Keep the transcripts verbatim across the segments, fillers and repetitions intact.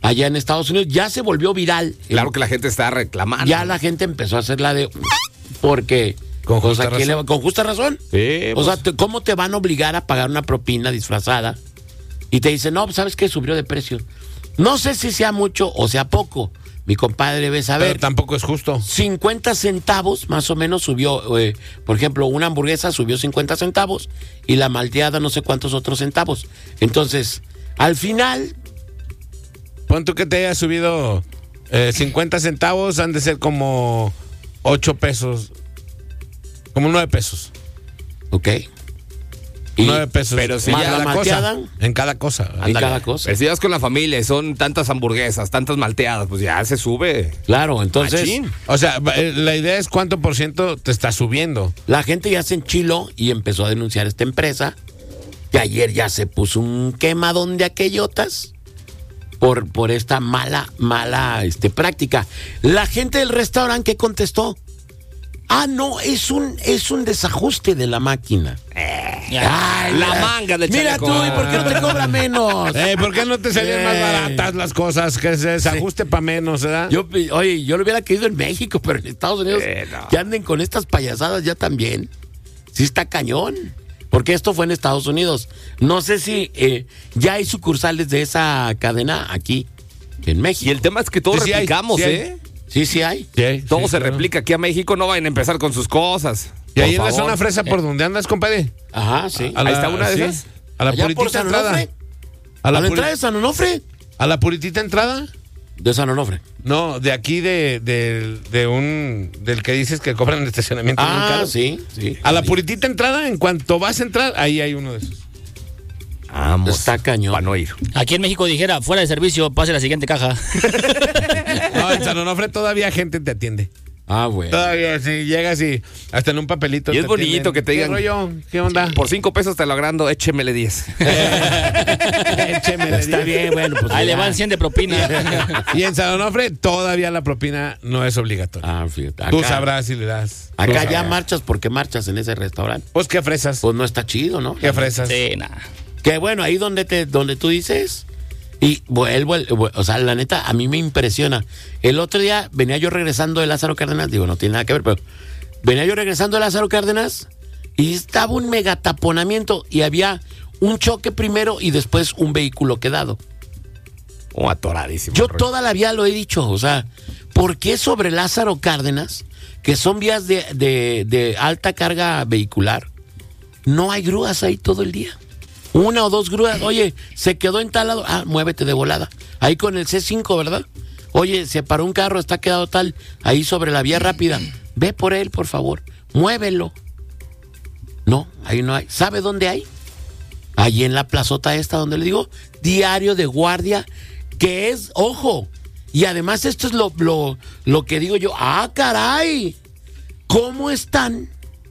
allá en Estados Unidos. Ya se volvió viral. Claro que la gente está reclamando. Ya la gente empezó a hacer la de... Porque... Con justa, o sea, razón. Le, con justa razón. Sí, o pues. sea, te, ¿cómo te van a obligar a pagar una propina disfrazada? Y te dicen, no, ¿sabes qué? Subió de precio. No sé si sea mucho o sea poco. Mi compadre debe saber. Pero tampoco es justo. cincuenta centavos más o menos subió. Eh, por ejemplo, una hamburguesa subió cincuenta centavos y la malteada no sé cuántos otros centavos. Entonces, al final... Pon tú que te haya subido eh, cincuenta centavos, han de ser como ocho pesos. Como nueve pesos. Ok. Y nueve pesos. Pero si en, ya cada la cosa, en cada cosa. En Ándale. cada cosa. Pero si vas con la familia, son tantas hamburguesas, tantas malteadas, pues ya se sube. Claro, entonces... Machín. O sea, la idea es cuánto por ciento te está subiendo. La gente ya se enchiló y empezó a denunciar esta empresa, que ayer ya se puso un quemadón de aquellotas por, por esta mala, mala este, práctica. La gente del restaurante, ¿qué contestó? Ah, no, es un, es un desajuste de la máquina. Eh, Ay, la mira, manga del Mira chaleco. tú, ¿y por qué no te cobra menos? Eh, ¿Por qué no te salían eh. más baratas las cosas? Que se desajuste sí. para menos, ¿verdad? Yo, oye, yo lo hubiera querido en México, pero en Estados Unidos eh, no. que anden con estas payasadas ya también. Sí está cañón. Porque esto fue en Estados Unidos. No sé si eh, ya hay sucursales de esa cadena aquí, en México. Y el tema es que todos sí, replicamos, sí hay, ¿eh? Sí Sí, sí hay. Sí, Todo sí, se claro. replica aquí a México, no vayan a empezar con sus cosas. Y ahí por en la favor. zona fresa, ¿por dónde andas, compadre? Ajá, sí. A la- Ahí está una de sí, esas. A la Allá por puritita San entrada. Onofre. A ¿A la, la puri- entrada de San Onofre? a la puritita entrada. De San Onofre. No, de aquí de, de, de un del que dices que cobran el estacionamiento. bien Ah, caro. sí, sí. A la puritita entrada, en cuanto vas a entrar, ahí hay uno de esos. Vamos. Está cañón. Para no ir. Aquí en México dijera, fuera de servicio, pase la siguiente caja. No, en San Onofre todavía gente te atiende. Ah, güey. Todavía, sí, llegas y hasta en un papelito. Y es te bonito atienden. que te digan- ¿Qué rollo? ¿Qué onda? Por cinco pesos te lo agrando, échemele diez. Échemele Está diez. bien, bueno, pues. Ahí le ya. van cien de propina. Y en San Onofre todavía la propina no es obligatoria. Ah, fíjate. Tú acá- sabrás si le das. Tú Acá ya sabrás. marchas porque marchas en ese restaurante. Pues qué fresas. Pues no está chido, ¿no? Qué fresas. Sí, nada. Que bueno, ahí donde te, donde tú dices, y vuelvo, el- o sea, la neta, a mí me impresiona. El otro día venía yo regresando de Lázaro Cárdenas, digo, no tiene nada que ver, pero venía yo regresando de Lázaro Cárdenas y estaba un megataponamiento y había un choque primero y después un vehículo quedado. Oh, atoradísimo. Yo rollo. toda la vida lo he dicho, o sea, ¿por qué sobre Lázaro Cárdenas, que son vías de, de, de alta carga vehicular, no hay grúas ahí todo el día? Una o dos grúas, oye, se quedó entalado, ah, muévete de volada. Ahí con el C cinco, ¿verdad? Oye, se paró un carro, está quedado tal, ahí sobre la vía rápida. Ve por él, por favor, muévelo. No, ahí no hay. ¿Sabe dónde hay? Ahí en la plazota esta donde le digo, diario de guardia, que es, ojo, y además esto es lo, lo, lo que digo yo, ah, caray, ¿cómo están?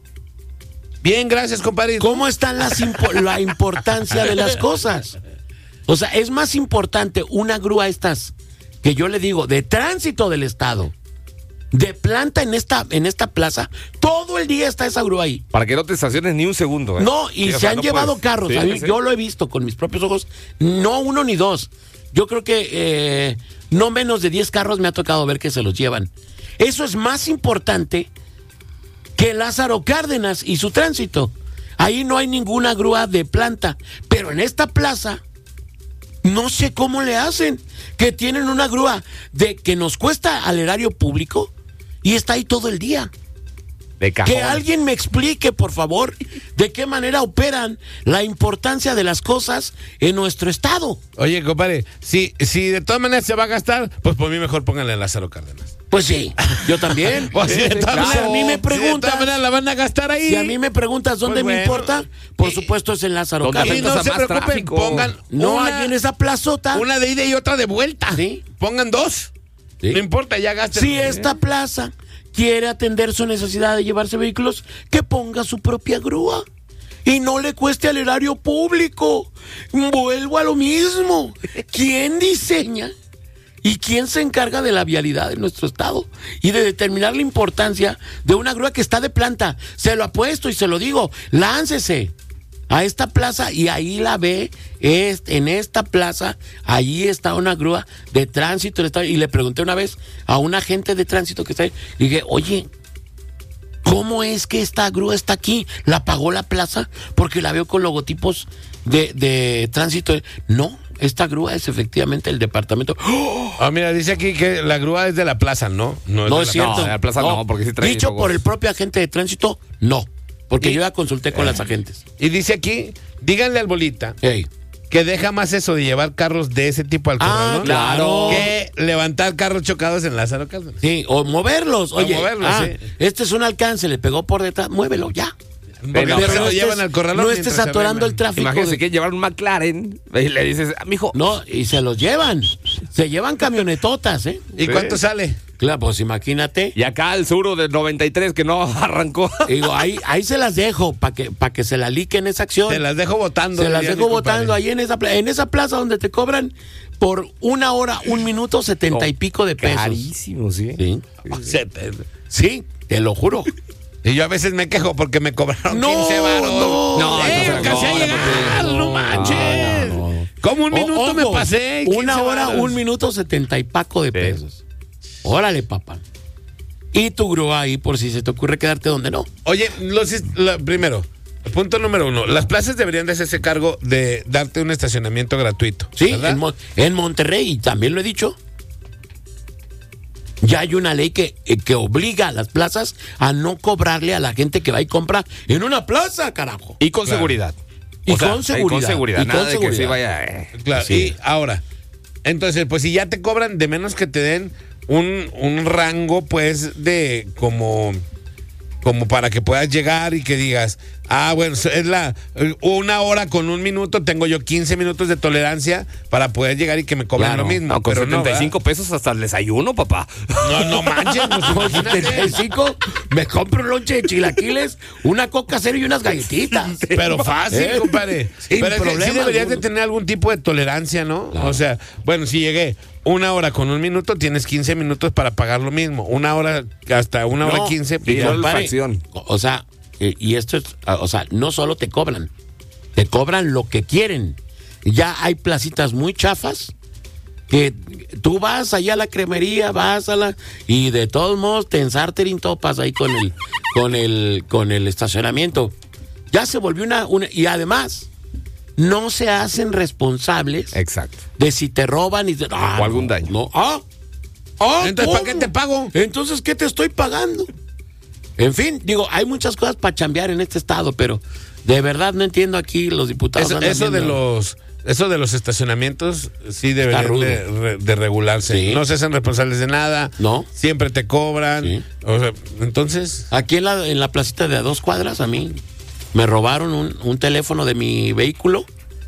Bien, gracias, compadre. ¿Cómo están las impo- la importancia de las cosas? O sea, es más importante una grúa estas, que yo le digo, de tránsito del estado, de planta en esta, en esta plaza, todo el día está esa grúa ahí. Para que no te estaciones ni un segundo. ¿eh? No, y Sí, o se sea, han no llevado puedes. carros. Sí, A mí- sí. Yo lo he visto con mis propios ojos. No uno ni dos. Yo creo que eh, no menos de diez carros me ha tocado ver que se los llevan. Eso es más importante que Lázaro Cárdenas y su tránsito. Ahí no hay ninguna grúa de planta. Pero en esta plaza, no sé cómo le hacen. Que tienen una grúa de que nos cuesta al erario público y está ahí todo el día. De cajón. Que alguien me explique, por favor, de qué manera operan la importancia de las cosas en nuestro estado. Oye, compadre, si, si de todas maneras se va a gastar, pues por mí mejor pónganle a Lázaro Cárdenas. Pues sí, yo también. Pues si de todas Claro, maneras- si a mí me si de preguntas, todas maneras la van a gastar ahí. si a mí me preguntas dónde Pues me bueno. importa, por supuesto es en Lázaro ¿Dónde Y Cárdenas. afecta? no a se más preocupen, tráfico. pongan No una, hay en esa plazota. una de ida y otra de vuelta. Sí. Pongan dos. Sí. No importa, ya gasten. Si esta plaza quiere atender su necesidad de llevarse vehículos, que ponga su propia grúa. Y no le cueste al erario público. Vuelvo a lo mismo. ¿Quién diseña y quién se encarga de la vialidad de nuestro estado? Y de determinar la importancia de una grúa que está de planta. Se lo apuesto y se lo digo. Láncese. a esta plaza y ahí la ve, es, en esta plaza, allí está una grúa de tránsito. Y le pregunté una vez a un agente de tránsito que está ahí, y dije, oye, ¿cómo es que esta grúa está aquí? ¿La pagó la plaza? Porque la veo con logotipos de, de tránsito. No, esta grúa es efectivamente el departamento. ¡Oh! Ah, mira, dice aquí que la grúa es de la plaza, ¿no? No, es, no de es la cierto. No, de la plaza no, porque sí trae Dicho logos. por el propio agente de tránsito, no. Porque Y- yo ya consulté con las agentes. Y dice aquí, díganle al bolita Ey. que deja más eso de llevar carros de ese tipo al Ah, corralón claro. que levantar carros chocados en Lázaro Cárdenas. Sí, o moverlos. O Oye, moverlos, ah, sí. este es un alcance, le pegó por detrás, muévelo ya. Porque Pero no se no lo estés- llevan al corralón. no mientras estés se atorando arreglan. el tráfico. Imagínese de- que llevar un McLaren y le dices, ah, mijo, No, y se los llevan. Se llevan camionetotas, ¿eh? ¿Y Sí. cuánto sale? Claro, pues imagínate. y acá el Suro del noventa y tres que no arrancó. Digo, ahí, ahí se las dejo para que, pa' que se la liquen esa acción. Te las dejo votando. Se las diría dejo mi compadre. votando ahí en esa, pla- en esa plaza donde te cobran por una hora, un minuto, setenta y pico de pesos. Carísimo, sí. Sí, O sea, te- sí, te lo juro. Y yo a veces me quejo porque me cobraron No, quince varos. no. No, eh, entonces alcancé a no, llegar, no, no, manches. no, no. Como un O- minuto me ojo, pasé. Una quince hora, varos. un minuto, setenta y paco de pesos. Órale, papá. Y tu grúa ahí por si se te ocurre quedarte donde no. Oye, los, la- primero, punto número uno. Las plazas deberían de hacerse cargo de darte un estacionamiento gratuito. Sí, ¿verdad? en, Mon- en Monterrey, y también lo he dicho. Ya hay una ley que, eh, que obliga a las plazas a no cobrarle a la gente que va y compra en una plaza, carajo. Y con Claro. seguridad. Y O sea, con seguridad. Y con seguridad. Y Nada con de que seguridad. sí vaya. eh. Claro, Sí. y ahora, entonces, pues si ya te cobran, de menos que te den un, un rango, pues, de como, como para que puedas llegar y que digas, ah, bueno, es la una hora con un minuto, tengo yo quince minutos de tolerancia para poder llegar y que me cobren Claro. lo mismo. No, con pero no, setenta y cinco pesos hasta el desayuno, papá. ¿verdad? No, no manches, pues, Con imagínate. setenta y cinco me compro un lonche de chilaquiles, una coca cero y unas galletitas. Pero fácil, ¿Eh? compadre. Sin Pero es que sí problema deberías de alguno. tener algún tipo de tolerancia, ¿no? Claro. O sea, bueno, si llegué una hora con un minuto, tienes quince minutos para pagar lo mismo. Una hora, hasta una hora No, quince. sí, ya. no, compadre, facción. O sea, eh, y esto es, ah, o sea, no solo te cobran, te cobran lo que quieren. Ya hay placitas muy chafas que tú vas allá a la cremería, vas a la y de todos modos te ensarterin topas ahí con el con el con el estacionamiento. Ya se volvió una, una y además no se hacen responsables Exacto. de si te roban y de- ah, O algún no, daño. No, ah, ah, Entonces, ¿para ¿cómo? qué te pago? Entonces, ¿qué te estoy pagando? En fin, digo, hay muchas cosas para chambear en este estado, pero de verdad no entiendo aquí los diputados. Eso, andan eso de viendo- los eso de los estacionamientos sí deberían rudo. de, re- de regularse. Sí. No se hacen responsables de nada. No. Siempre te cobran. Sí. O sea, entonces, Aquí en la, en la placita de a dos cuadras, a mí me robaron un, un teléfono de mi vehículo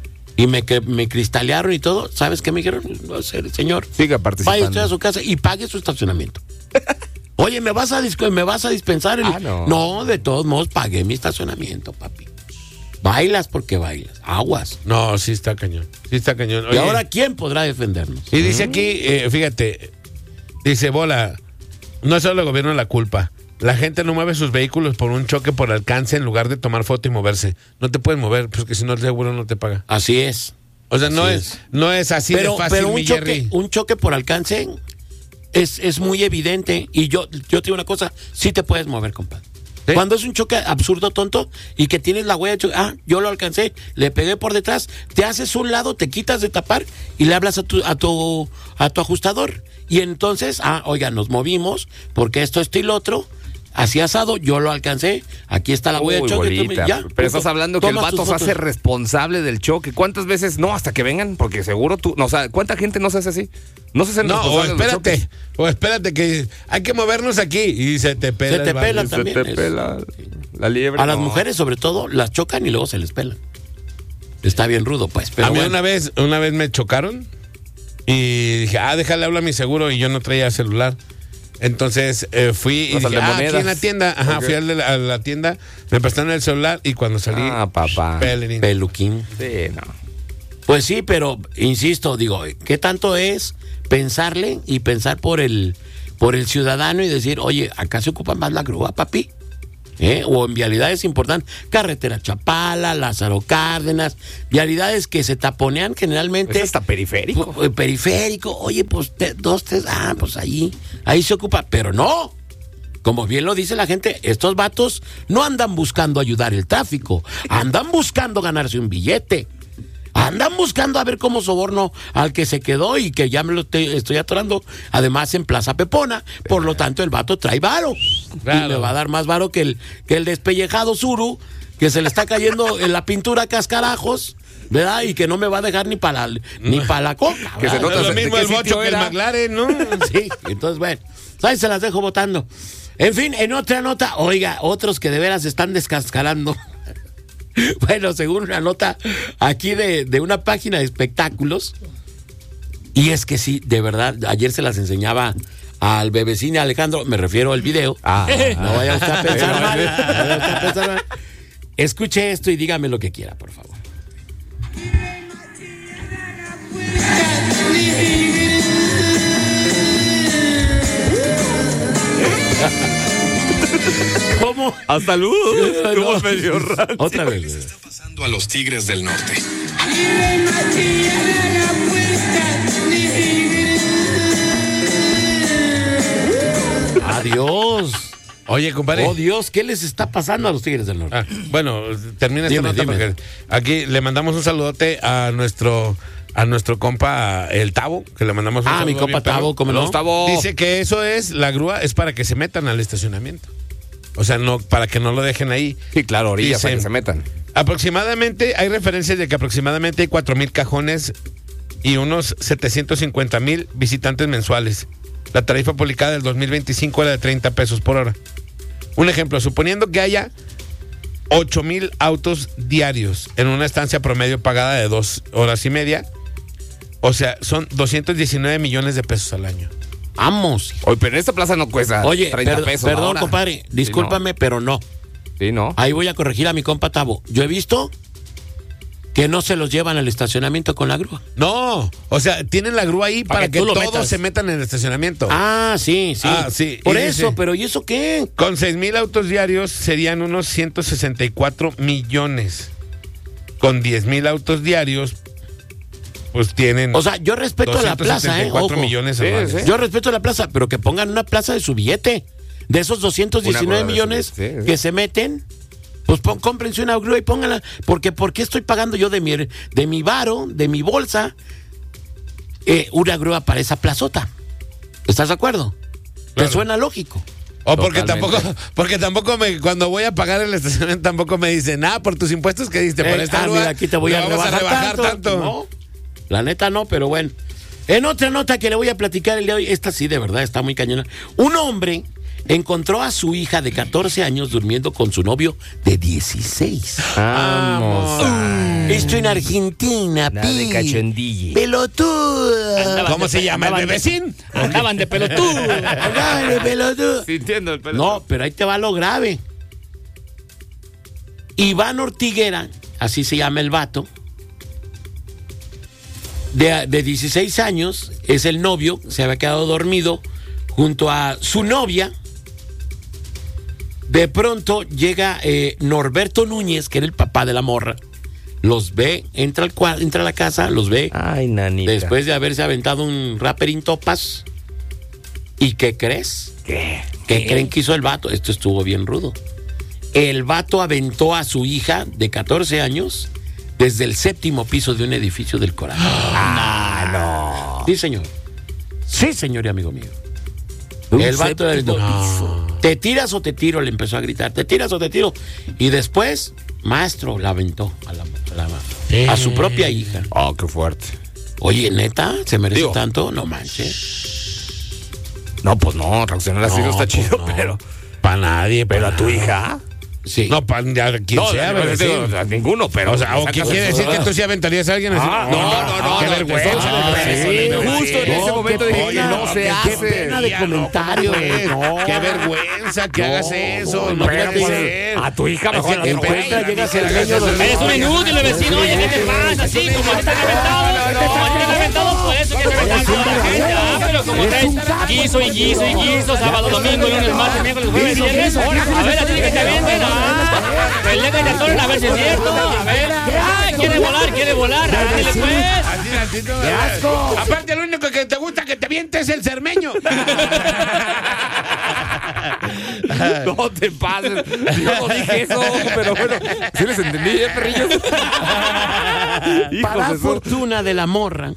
y me, que- me cristalearon y todo. ¿Sabes qué me dijeron? No sé, señor, Siga vaya participando. usted a su casa y pague su estacionamiento. Oye, ¿me vas a, dis- me vas a dispensar? el- Ah, no. No, de todos modos, pagué mi estacionamiento, papi. Bailas porque bailas. Aguas. no, sí está cañón. Sí está cañón. ¿Y Oye, ahora quién podrá defendernos? y dice aquí, eh, fíjate, dice Bola, no es solo el gobierno la culpa. La gente no mueve sus vehículos por un choque por alcance en lugar de tomar foto y moverse. No te puedes mover, porque si no el seguro no te paga. Así es. O sea, no Así es, es. no es así pero de fácil, pero un mi choque, Jerry. un choque por alcance es, es muy evidente. Y yo, yo te digo una cosa, sí te puedes mover, compadre. ¿Sí? Cuando es un choque absurdo, tonto, y que tienes la huella de choque, ah, yo lo alcancé, le pegué por detrás, te haces un lado, te quitas de tapar y le hablas a tu, a tu, a tu ajustador. Y entonces, ah, oiga, nos movimos, porque esto, esto y lo otro, así asado, yo lo alcancé, aquí está la huella de Uy, choque. bolita. tú me- ya, Pero punto. estás hablando que el Tomas vato tus se hace fotos. responsable del choque. ¿Cuántas veces? No, hasta que vengan, porque seguro tú. No, o sea, ¿cuánta gente no se hace así? No se hacen No, o responsables de los espérate, choques. o espérate que hay que movernos aquí y se te pela. Se te el barrio. pela Se también. te es- pela la liebre. A las no. mujeres, sobre todo, las chocan y luego se les pelan. Está bien rudo, pues. Pero a mí bueno. una vez, una vez me chocaron y dije, ah, déjale hablar a mi seguro y yo no traía celular. Entonces eh, fui y Vas al dije, de ah, aquí en la monedas. tienda, ajá, Ok. fui al de la, a la tienda, me prestaron el celular y cuando salí, Ah, papá. pelerín. Peluquín. Sí, no. Pues sí, pero insisto, digo, ¿qué tanto es pensarle y pensar por el por el ciudadano y decir, oye, acá se ocupa más la grúa, papi? ¿eh? O en vialidades importantes, carretera Chapala, Lázaro Cárdenas, vialidades que se taponean generalmente. Es hasta periférico. Pu- Periférico, oye, pues te- dos, tres, ah, pues ahí, ahí se ocupa, pero no. Como bien lo dice la gente, estos vatos no andan buscando ayudar el tráfico, andan buscando ganarse un billete. Andan buscando a ver cómo soborno al que se quedó y que ya me lo te- estoy atorando, además en Plaza Pepona. Por lo tanto, el vato trae varo. Claro. Y me va a dar más varo que el, que el despellejado Zuru, que se le está cayendo en la pintura a cascarajos, ¿verdad? Y que no me va a dejar ni para la, ni para la coca. Que se ¿verdad? nota No es lo ¿de mismo qué el sitio bocho que el era? McLaren, ¿no? Sí, entonces, bueno, ahí se las dejo votando. En fin, en otra nota, oiga, otros que de veras están descascarando. Bueno, según una nota aquí de, de una página de espectáculos, y es que sí, de verdad, ayer se las enseñaba al bebecín Alejandro, me refiero al video. Ah. No vaya usted a pensar mal, no vaya usted a pensar mal. Escuche esto y dígame lo que quiera, por favor. ¿Cómo? Hasta luz. No. medio raro. Otra vez. Pasando a los Tigres del Norte. Adiós. Oye, compadre. Oh, Dios, ¿qué les está pasando a los Tigres del Norte? Ah, bueno, termina esta Dime, nota dime. porque aquí le mandamos un saludote a nuestro a nuestro compa el Tavo, que le mandamos un Ah, saludo. mi compa bien perro. Tavo, ¿cómo no? Los Tavo. Dice que eso es, la grúa es para que se metan al estacionamiento. O sea, no para que no lo dejen ahí. Sí, claro, orillas Dicen- para que se metan. Aproximadamente, hay referencias de que aproximadamente hay cuatro mil cajones y unos setecientos cincuenta mil visitantes mensuales. La tarifa publicada del dos mil veinticinco era de treinta pesos por hora. Un ejemplo, suponiendo que haya ocho mil autos diarios en una estancia promedio pagada de dos horas y media, o sea, son doscientos diecinueve millones de pesos al año. Vamos. Oye, pero en esta plaza no cuesta Oye, treinta per- pesos. la perdón, hora. compadre, discúlpame, pero no. Sí, no. Ahí voy a corregir a mi compa Tavo. Yo he visto que no se los llevan al estacionamiento con la grúa. No, o sea, tienen la grúa ahí Para para, que que, tú lo todos metas. se metan en el estacionamiento. Ah, sí, sí. Ah, sí. Por Y eso, dice- pero ¿y eso qué? Con seis mil autos diarios serían unos ciento sesenta y cuatro millones. Con diez mil autos diarios, pues tienen O sea, yo respeto a la plaza, ¿eh? doscientos setenta y cuatro Ojo. millones Sí, anuales. sí. Yo respeto a la plaza, pero que pongan una plaza de su billete. De esos doscientos diecinueve Una grúa de millones su billete, sí, sí. que se meten, pues pon, cómprense una grúa y pónganla. Porque ¿por qué estoy pagando yo de mi, de mi varo, de mi bolsa, eh, una grúa para esa plazota? ¿Estás de acuerdo? Claro. ¿Te suena lógico? O porque Totalmente. tampoco, porque tampoco me, cuando voy a pagar el estacionamiento tampoco me dicen, ah, por tus impuestos que diste por Eh, esta ah, grúa, mira, aquí te voy le a vamos rebajar, tanto. No, la neta no, pero bueno. En otra nota que le voy a platicar el día de hoy, esta sí de verdad está muy cañona. Un hombre encontró a su hija de catorce años durmiendo con su novio de dieciséis. Vamos. Esto en Argentina, Nada de pi. cachondille. Pelotuda. Andaban ¿Cómo de- se llama el andaban de- bebecín? Andaban de pelotudo. Dale, pelotuda. Sintiendo el pelo. No, pero ahí te va lo grave. Iván Ortiguera, así se llama el vato, de, de dieciséis años, es el novio, se había quedado dormido junto a su novia. De pronto llega eh, Norberto Núñez, que era el papá de la morra, los ve, entra, al cua- entra a la casa, los ve, Ay, nanita. después de haberse aventado un rapperín topas. ¿Y qué crees? ¿Qué? ¿Qué creen que hizo el vato? Esto estuvo bien rudo. El vato aventó a su hija de catorce años desde el séptimo piso de un edificio del Corazón. Ah, no. Sí, señor. Sí, señor y amigo mío. Un El vato le séptimo gritó, piso. ¿te tiras o te tiro? Le empezó a gritar, ¿te tiras o te tiro? Y después, maestro, la aventó a, la, a, la- a su propia hija. Oh, qué fuerte. Oye, ¿neta? ¿Se merece Digo, tanto? No manches. No, pues no, reaccionar así no, No, está pues chido, no. pero. Para nadie. Pero pa' a tu nada. hija. Sí. No, para quien No, sea, no, no, bebecín. no, a ninguno, pero. O sea, ¿o qué quiere decir que tú sí aventarías a alguien así? Ah, no, no, no, Qué no, vergüenza. no, bebecín, sí, no, justo en no, ese qué momento dije, pena, no se qué hace. pena de comentario. pues. No. Qué vergüenza que hagas eso. No pero, puede pues, ser. a tu hija mejor Es que no, encuentra, güey. llegas el al niño dormido. Eres un inútil, vecino. Oye, ¿qué te pasa? Así, como estás reventado. Como estás reventado, por eso que te reventado. Ya, pero como como traes guiso y guiso y guiso, sábado, domingo, lunes, martes, miércoles, jueves, viernes. A ver, a ti que te venden, ah, reléjate a todos, a ver si es cierto. A ver, ah, quiere volar, quiere volar, ándale pues. ¡Qué asco! Aparte, lo único que te gusta que te vientes es el cermeño. No te pases. Yo no dije eso, pero bueno, sí les entendí, ¿eh, perrillos? Para fortuna de la morra,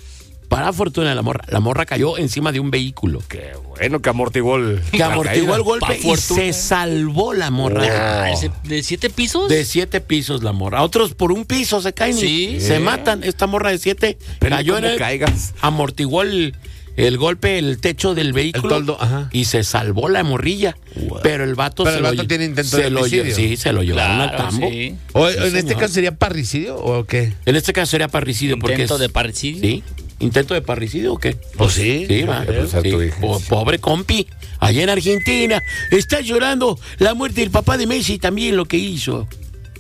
para fortuna de la morra, la morra cayó encima de un vehículo. Qué bueno que amortiguó el... Que amortiguó el golpe Pa' y fortuna. se salvó la morra. Ah, ¿ese ¿de siete pisos? De siete pisos la morra. Otros por un piso se caen Sí. y se matan. Esta morra de siete Pero cayó en ¿cómo el... caigas? Amortiguó el, el golpe, el techo del vehículo. El toldo, ajá. Y se salvó la morrilla. Pero el vato Pero se el lo vato lle- tiene intento se de lo lle- homicidio. Sí, se lo llevaron al Claro, tambo. sí. O, Sí, ¿en este señor. caso sería parricidio o qué? En este caso sería parricidio. porque ¿Intento es- de parricidio? ¿Sí? ¿Intento de parricidio o qué? Pues sí. Sí, va. pues, a Sí. tu hija. Po- pobre compi, allá en Argentina, está llorando la muerte del papá de Messi también lo que hizo.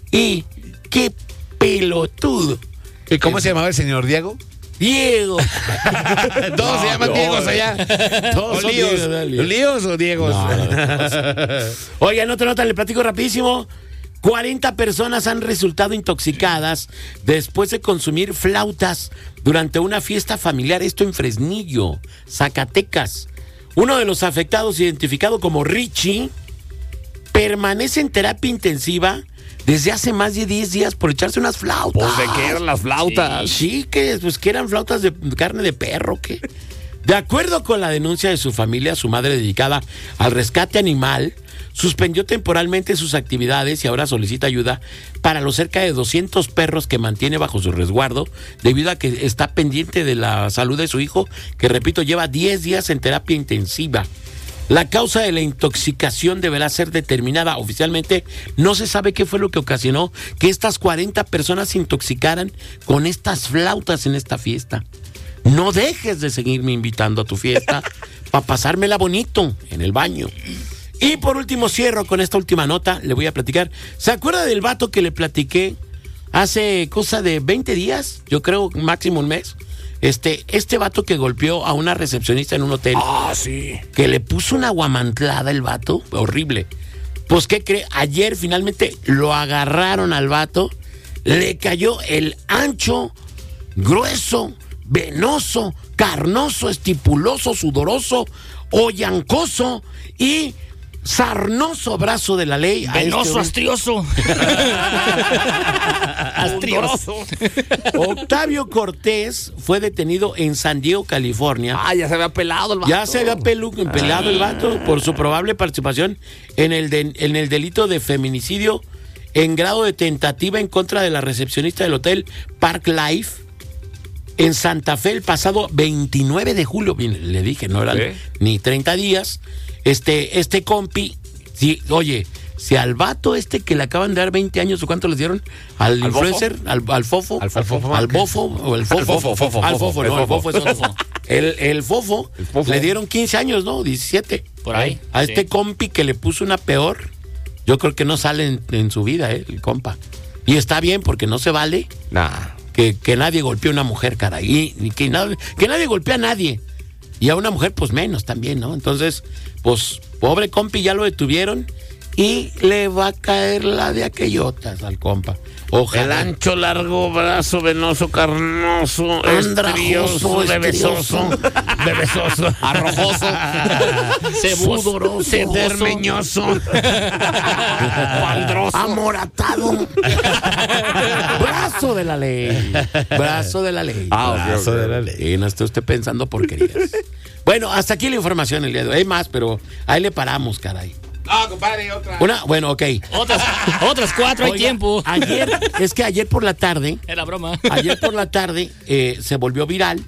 Y qué pelotudo. ¿Y cómo se llamaba el señor Diego? Diego. Todos se llaman no, Diegos no. allá. Todos ¿O son líos? Diegos, dale. ¿Líos o Diegos? No, no, no. Oigan, otra nota, le platico rapidísimo. cuarenta personas han resultado intoxicadas después de consumir flautas durante una fiesta familiar, esto en Fresnillo, Zacatecas. Uno de los afectados, identificado como Richie, permanece en terapia intensiva desde hace más de diez días por echarse unas flautas. Pues, ¿de qué eran las flautas? Sí, que pues que eran flautas de carne de perro, ¿qué? De acuerdo con la denuncia de su familia, su madre dedicada al rescate animal suspendió temporalmente sus actividades y ahora solicita ayuda para los cerca de doscientos perros que mantiene bajo su resguardo debido a que está pendiente de la salud de su hijo, que repito, lleva diez días en terapia intensiva. La causa de la intoxicación deberá ser determinada oficialmente. No se sabe qué fue lo que ocasionó que estas cuarenta personas se intoxicaran con estas flautas en esta fiesta. No dejes de seguirme invitando a tu fiesta para pasármela bonito en el baño. Y por último cierro con esta última nota, le voy a platicar. ¿Se acuerda del vato que le platiqué hace cosa de veinte días? Yo creo máximo un mes. Este, este vato que golpeó a una recepcionista en un hotel. Ah, sí. Que le puso una guamantlada el vato, horrible. Pues, ¿qué cree? Ayer finalmente lo agarraron al vato, le cayó el ancho, grueso, venoso, carnoso, estipuloso, sudoroso, hollancoso y sarnoso brazo de la ley. a Venoso, este- astrioso. Astrioso. Octavio Cortés fue detenido en San Diego, California. Ah, ya se había pelado el vato. Ya se había pelu- pelado el vato por su probable participación en el, de- en el delito de feminicidio en grado de tentativa en contra de la recepcionista del hotel Park Life en Santa Fe el pasado veintinueve de julio. Bien, le dije, no eran ¿Sí? ni treinta días. Este, este compi, sí, oye, si al vato este que le acaban de dar veinte años, ¿o cuánto les dieron? Al, ¿Al influencer, al, al fofo, Al fofo. al bofo, o el fofo, Al fofo, fofo, al fofo, fofo, el no, el fofo. fofo es otro. El, el fofo, El fofo. le dieron quince años, ¿no? diecisiete. Por ahí, A sí. este compi que le puso una peor, yo creo que no sale en, en su vida, ¿eh? El compa. Y está bien porque no se vale Nah. que, que nadie golpee a una mujer, caray. Y, y que, nadie, que nadie golpee a nadie. Y a una mujer, pues menos también, ¿no? Entonces, pues, pobre compi, ya lo detuvieron y le va a caer la de aquellotas al compa. El Ojalá. ancho, largo, brazo, venoso, carnoso, Andrajoso, estrioso, bebesoso, bebesoso, Arrojoso. Ceboso. cermeñoso, Pandroso. Amoratado. Brazo de la ley. Brazo de la ley. Ah, ok, brazo ok. de la ley. Y no esté usted pensando porquerías. Bueno, hasta aquí la información el día de hoy. Hay más, pero ahí le paramos, caray. Ah, compadre, otra. Una, bueno, ok. Otras, otras cuatro, hay Oiga, tiempo. Ayer, es que ayer por la tarde, Era broma. ayer por la tarde eh, se volvió viral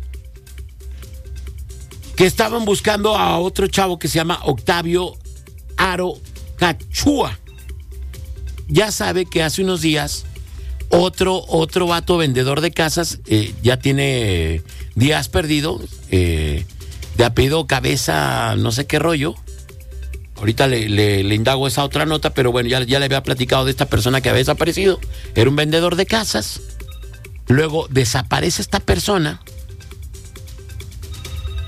que estaban buscando a otro chavo que se llama Octavio Aro Cachúa. Ya sabe que hace unos días otro, otro vato vendedor de casas eh, ya tiene eh, días perdidos, eh, de apellido Cabeza, no sé qué rollo. Ahorita le, le, le indago esa otra nota, pero bueno, ya, ya le había platicado de esta persona que había desaparecido. Era un vendedor de casas. Luego desaparece esta persona.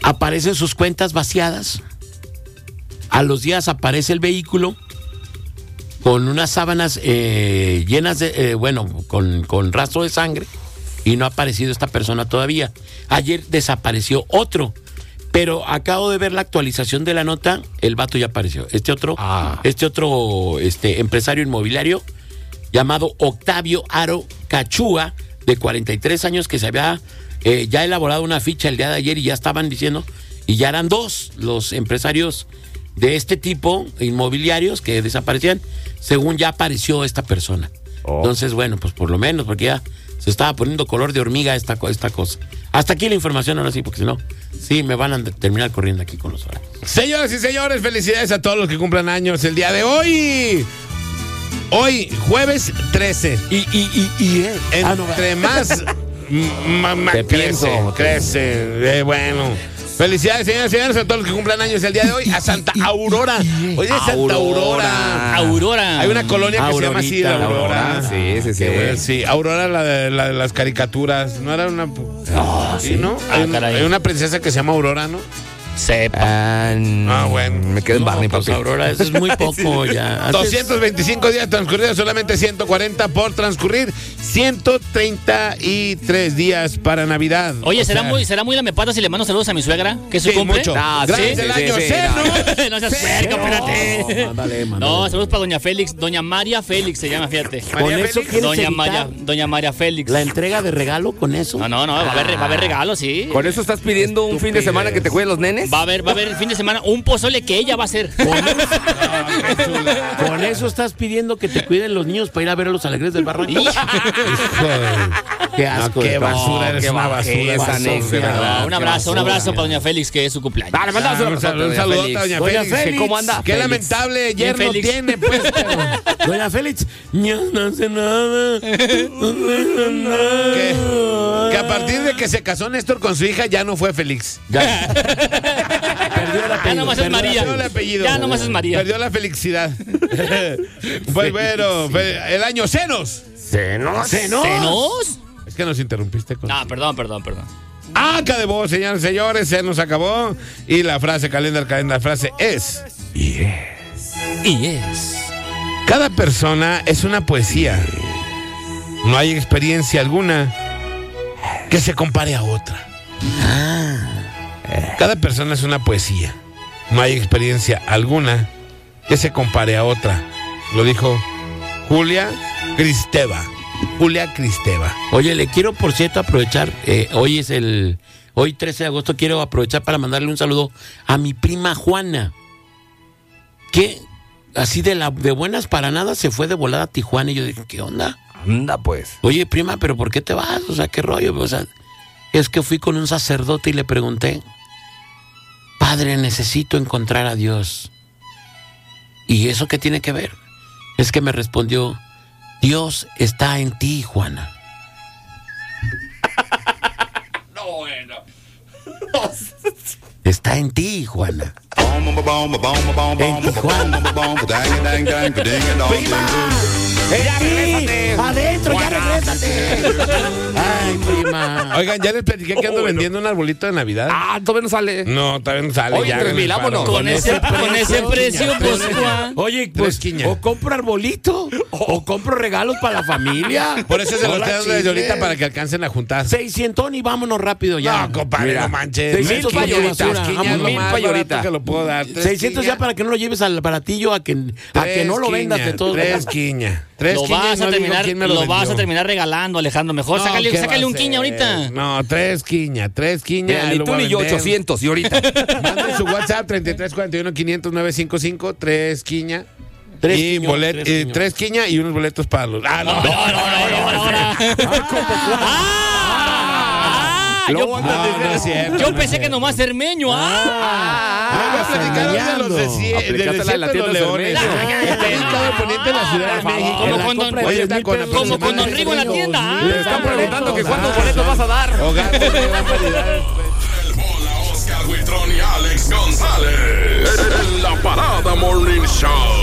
aparecen sus cuentas vaciadas. A los días aparece el vehículo con unas sábanas eh, llenas de, eh, bueno, con, con rastro de sangre, y no ha aparecido esta persona todavía. Ayer desapareció otro, pero acabo de ver la actualización de la nota, el vato ya apareció. Este otro, Ah. este otro este, empresario inmobiliario llamado Octavio Aro Cachúa, de cuarenta y tres años, que se había eh, ya elaborado una ficha el día de ayer y ya estaban diciendo, y ya eran dos los empresarios de este tipo, inmobiliarios, que desaparecían, según ya apareció esta persona. Oh. Entonces, bueno, pues por lo menos, porque ya se estaba poniendo color de hormiga esta, co- esta cosa. Hasta aquí la información, ahora sí, porque si no, sí, me van a terminar corriendo aquí con los horarios. Señoras y señores, felicidades a todos los que cumplan años el día de hoy. Hoy, jueves trece. Y, y, y, y, eh, ah, no, Entre más, m- ma- ma- Te crece, pienso. crece. Eh, bueno. Felicidades, señoras y señores, a todos los que cumplan años el día de hoy. A Santa Aurora. Oye, Santa Aurora. Aurora. Aurora. Hay una colonia que se llama así, la Aurorita, Aurora. Aurora, sí, sí, sí. Qué bueno, sí. Aurora, la de, la de las caricaturas. No era una. No, Sí, ¿no? Ah, Hay, una, caray. hay una princesa que se llama Aurora, ¿no? Sepa. Ah, Ah, bueno. Me quedo en no, Barney, pues, papi. Aurora, eso es muy poco ya. Antes- doscientos veinticinco días transcurridos, solamente ciento cuarenta por transcurrir. ciento treinta y tres días para Navidad. Oye, O ¿será sea, muy, será muy lamepata si le mando saludos a mi suegra? ¿Que es su Sí, cumple? mucho. Ah, Gracias sí, del sí, año sí, cero. no seas puerco, espérate. No, mándale, mándale. No, saludos para doña Félix. Doña María Félix se llama, fíjate. Con María eso Félix. quieres Doña evitar María, doña María Félix. la entrega de regalo con eso. No, no, no, va a haber, va a haber regalos, sí. ¿Con eso estás pidiendo un fin de semana que te cuiden los nenes? Va a haber, va a haber el fin de semana un pozole que ella va a hacer. Con eso estás pidiendo que te cuiden los niños para ir a ver a los alegres del barranco. Hijo de- Qué asco. qué de- basura, eres qué una bajeza, basura. Nex, de verdad. No, un abrazo, un abrazo para doña Félix, que es su cumpleaños. Dale, mandamos Ah, un saludo- un saludote a doña Doña Félix. Félix. ¿Cómo anda? Qué Félix. lamentable yerno Félix. tiene, pues. Doña Félix, ya no hace nada. No hace nada. que, que a partir de que se casó Néstor con su hija, ya no fue Félix. Ya. Perdió el Ya apellido. nomás es perdió el María. Perdió el apellido. Ya nomás es María. Perdió la felicidad. Pues bueno, fe- el año Senos. ¿Senos? ¿Senos? Es que nos interrumpiste con. Ah, perdón, perdón, perdón. Acá de voz, señores y señores, se nos acabó. Y la frase, calendar, calendar, frase es: Y es. cada persona es una poesía. No hay experiencia alguna que se compare a otra. Cada persona es una poesía. No hay experiencia alguna que se compare a otra. Lo dijo Julia Kristeva. Julia Kristeva. Oye, le quiero, por cierto, aprovechar. eh, hoy es el. Hoy, trece de agosto, quiero aprovechar para mandarle un saludo a mi prima Juana. Que así de, la, de buenas para nada se fue de volada a Tijuana. Y yo dije, ¿qué onda? Anda, pues. Oye, prima, ¿pero por qué te vas? O sea, ¿qué rollo? O sea, es que fui con un sacerdote y le pregunté, Padre, necesito encontrar a Dios. ¿Y eso qué tiene que ver? Es que me respondió, Dios está en ti, Juana. No, bueno. Está en ti, Juana. En Tijuana. ¡Ya regrésate! ¡Adentro, ya regrésate! Ay, prima. Oigan, ya les platiqué que ando Oh, vendiendo un arbolito de Navidad. Ah, todavía no sale. No, todavía no sale. Oye, ya tres en el mil, faro. vámonos. Con ese, con ese precio, pues, Juan. Oye, Tres pues, quiñas. o compro arbolito, o compro regalos para la familia. Por eso se los Hola, estoy dando desde chismes. ahorita para que alcancen a juntar. seiscientos y vámonos rápido ya. No, compadre, Mira, no manches. seiscientos Mil payolitas, quiñas, basura, quiñas, lo mil más payolitas. barato que lo puedo dar. Tres seiscientos quiñas, ya para que no lo lleves al baratillo a que, a que tres no lo vendas de quiñas, todos Tres modos. quiñas. Tres Lo quiñas, vas a no digo terminar, quién me lo vendió. vas a terminar regalando, Alejandro. Mejor No, sácale, ¿qué sácale va a un quiña ser? ahorita. No, tres quiñas, tres quiñas. Mira, ni lo tú voy a ni yo, vender. ochocientos. Y ahorita. Manden su WhatsApp treinta y tres cuarenta y uno quinientos nueve cincuenta y cinco, tres quiña. Tres y quiños, bolet- tres eh, quiños. tres quiña y unos boletos para los. Ah, no, No, no, no, no, no, no. Ah, yo, No, no es cierto. yo pensé que nomás cermeño. Ah, Ah, voy a platicar hoy de los de cie- del Aplícatela en la desierto de tienda los leones. Cermeño. Está ubicado el poniente en la Ciudad de México. Como En la con compra don- de Oye, diez mil con- pesos. como con Don Rigo en la tienda. Ah. Le están preguntando que cuántos Ah, boletos vas a dar. Hogar, de gran variedad. El bola Oscar Huitrón y Alex González. En la Parada Morning Show.